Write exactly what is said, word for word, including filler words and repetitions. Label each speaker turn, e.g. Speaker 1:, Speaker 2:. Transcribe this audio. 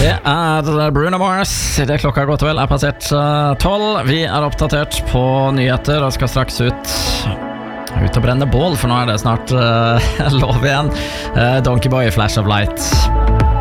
Speaker 1: Det er Bruno Mars. Det klokka godt vel er passert tolv. Vi er oppdatert på nyheter og skal straks ut Ut og brenne bål, for nå er det snart uh, lov igjen. uh, Donkey Boy, Flash of Light.